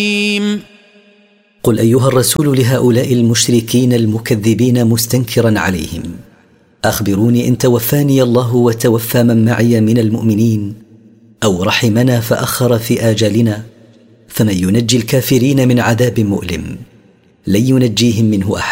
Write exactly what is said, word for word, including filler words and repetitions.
قل أيها الرسول لهؤلاء المشركين المكذبين مستنكرا عليهم: أخبروني إن توفاني الله وتوفى من معي من المؤمنين، أو رحمنا فأخر في آجالنا، فمن ينجي الكافرين من عذاب مؤلم؟ لن ينجيهم منه أحد.